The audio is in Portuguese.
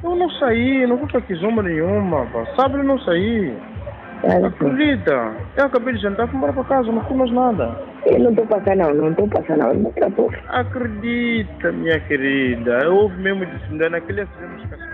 Eu não saí, não fui para Kizomba nenhuma, pá. Sábado eu não saí. Claro, sim. Acredita? Eu acabei de jantar, fui embora para casa, não fui mais nada. Eu não estou passando, não estou passando, não. Não tratou. Acredita, minha querida. Houve mesmo de se naquele acidente.